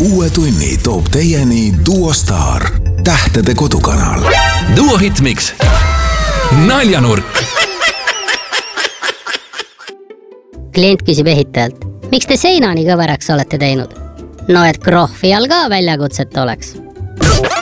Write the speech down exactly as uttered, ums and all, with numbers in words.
uue tunni toob teieni Duo Star, tähtede kodukanal. Duo Hitmix. Naljanurk. Klient küsib ehitajalt, miks te seina nii kõveraks olete teinud? No et krohvi all ka väljakutset oleks.